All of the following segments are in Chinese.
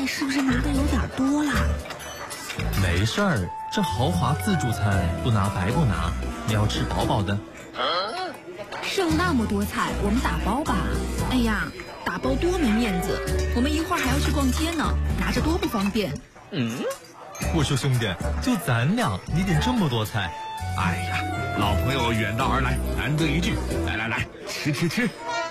菜是不是拿的有点多啦？ 没事儿，这豪华自助餐不拿白不拿，你要吃饱饱的。 剩那么多菜，我们打包吧。哎呀，打包多没面子，我们一会儿还要去逛街呢，拿着多不方便。 我说兄弟，就咱俩，你点这么多菜。 哎呀，老朋友远道而来，难得一聚，来，吃。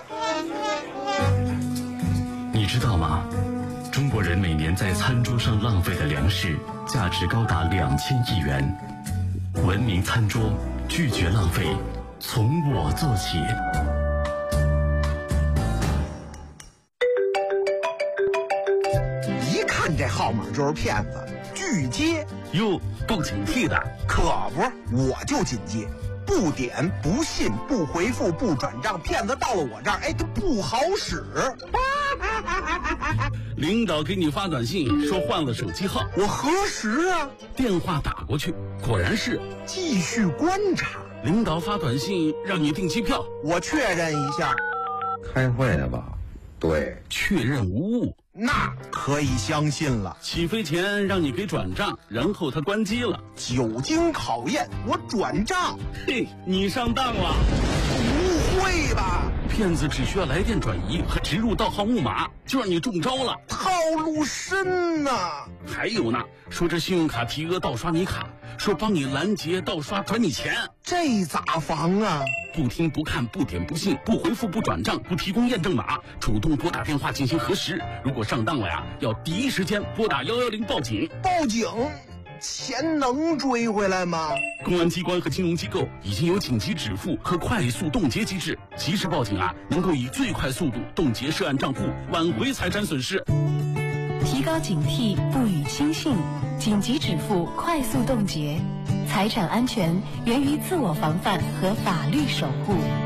你知道吗？中国人每年在餐桌上浪费的粮食价值高达2000亿元。文明餐桌，拒绝浪费，从我做起。 一看这号码就是骗子，拒接。 哟，够警惕的。 可不，我就紧接。不点、不信、不回复、不转账，骗子到了我这儿，他不好使。 领导给你发短信说换了手机号， 我核实啊， 电话打过去，果然是。 继续观察。 领导发短信让你订机票， 我确认一下。 开会了吧？对， 确认无误。 那可以相信了。 起飞前让你给转账，然后他关机了。 久经考验，我转账。 嘿，你上当了。 不会吧？ 骗子只需要来电转移和植入盗号木马，就让你中招了。 套路深呐！ 还有呢，说这信用卡提额盗刷你卡，说帮你拦截盗刷转你钱， 这咋防啊？ 不听不看不点不信不回复不转账不提供验证码，主动拨打电话进行核实。如果上当了呀，要第一时间拨打110报警。 报警？钱能追回来吗？ 公安机关和金融机构已经有紧急止付和快速冻结机制，及时报警啊，能够以最快速度冻结涉案账户，挽回财产损失。 提高警惕，不予轻信，紧急止付，快速冻结。财产安全源于自我防范和法律守护。